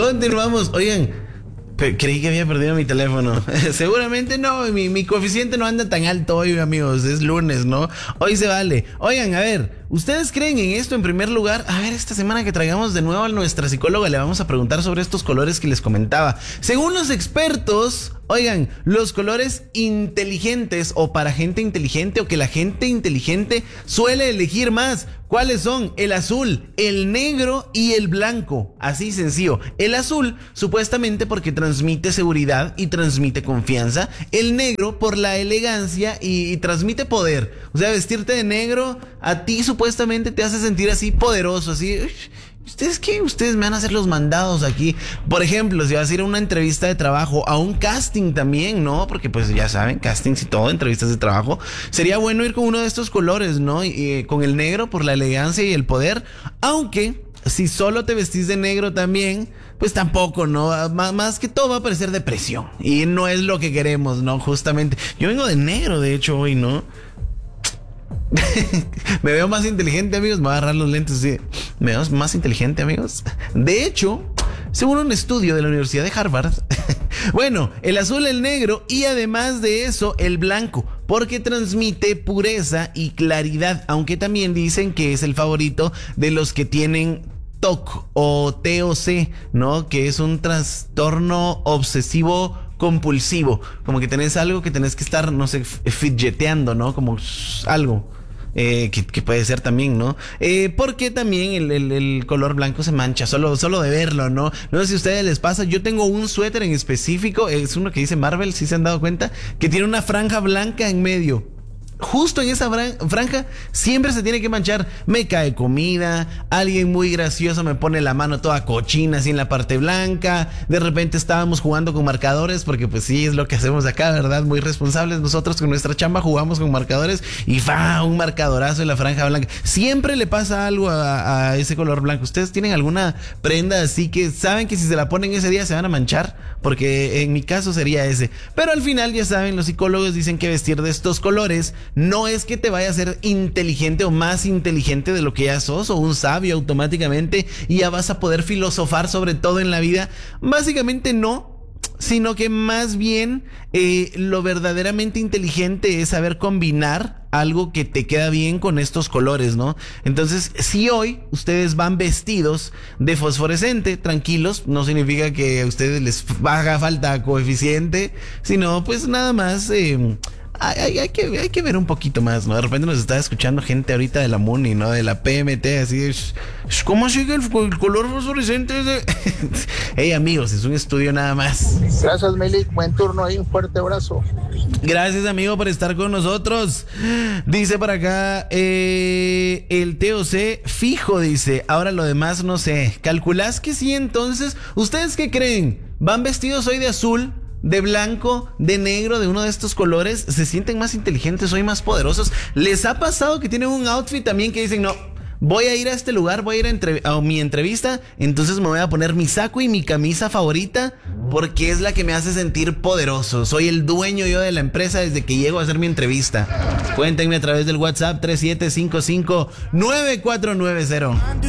Continuamos. Oigan, creí que había perdido mi teléfono. Seguramente no, mi coeficiente no anda tan alto hoy, amigos. Es lunes, ¿no? Hoy se vale. Oigan, a ver, ¿ustedes creen en esto en primer lugar? A ver, esta semana que traigamos de nuevo a nuestra psicóloga, le vamos a preguntar sobre estos colores que les comentaba. Según los expertos, oigan, los colores inteligentes o para gente inteligente o que la gente inteligente suele elegir más. ¿Cuáles son? El azul, el negro y el blanco. Así sencillo. El azul, supuestamente porque transmite seguridad y transmite confianza. El negro por la elegancia y transmite poder. O sea, vestirte de negro a ti supuestamente te hace sentir así poderoso, así... ¿Ustedes qué? Ustedes me van a hacer los mandados aquí. Por ejemplo, si vas a ir a una entrevista de trabajo, a un casting también, ¿no? Porque pues ya saben, castings y todo, entrevistas de trabajo. Sería bueno ir con uno de estos colores, ¿no? Y con el negro por la elegancia y el poder. Aunque, si solo te vestís de negro también, pues tampoco, ¿no? Más que todo va a parecer depresión. Y no es lo que queremos, ¿no? Justamente. Yo vengo de negro, de hecho, hoy, ¿no? Me veo más inteligente, amigos. Me voy a agarrar los lentes, sí. Me veo más inteligente, amigos. De hecho, según un estudio de la Universidad de Harvard, bueno, el azul, el negro y además de eso, el blanco, porque transmite pureza y claridad, aunque también dicen que es el favorito de los que tienen TOC o TOC, ¿no? Que es un trastorno obsesivo compulsivo, como que tenés algo que tenés que estar, no sé, fidgeteando, ¿no? Como algo. Que puede ser también, ¿no? Porque también el color blanco se mancha, solo de verlo, ¿no? No sé si a ustedes les pasa. Yo tengo un suéter en específico, es uno que dice Marvel, si se han dado cuenta, que tiene una franja blanca en medio. Justo en esa franja siempre se tiene que manchar. Me cae comida, alguien muy gracioso me pone la mano toda cochina así en la parte blanca. De repente estábamos jugando con marcadores, porque pues sí, es lo que hacemos acá, ¿verdad? Muy responsables. Nosotros con nuestra chamba jugamos con marcadores y un marcadorazo en la franja blanca. Siempre le pasa algo a ese color blanco. ¿Ustedes tienen alguna prenda así que saben que si se la ponen ese día se van a manchar? Porque en mi caso sería ese. Pero al final, ya saben, los psicólogos dicen que vestir de estos colores no es que te vaya a ser inteligente o más inteligente de lo que ya sos, o un sabio automáticamente y ya vas a poder filosofar sobre todo en la vida. Básicamente no, sino que más bien lo verdaderamente inteligente es saber combinar algo que te queda bien con estos colores, ¿no? Entonces, si hoy ustedes van vestidos de fosforescente, tranquilos, no significa que a ustedes les haga falta coeficiente, sino pues nada más... Hay que ver un poquito más, ¿no? De repente nos está escuchando gente ahorita de la MUNI, ¿no? De la PMT, así. ¿Cómo sigue el color fosforescente? Hey, amigos, es un estudio nada más. Gracias, Melik. Buen turno ahí. Un fuerte abrazo. Gracias, amigo, por estar con nosotros. Dice por acá, el TOC fijo, dice. Ahora lo demás no sé. ¿Calculás que sí, entonces? ¿Ustedes qué creen? ¿Van vestidos hoy de azul, de blanco, de negro, de uno de estos colores? ¿Se sienten más inteligentes hoy, más poderosos? ¿Les ha pasado que tienen un outfit también que dicen, no, voy a ir a este lugar, voy a ir a mi entrevista, entonces me voy a poner mi saco y mi camisa favorita porque es la que me hace sentir poderoso? Soy el dueño yo de la empresa desde que llego a hacer mi entrevista. Cuéntenme a través del WhatsApp 37559490.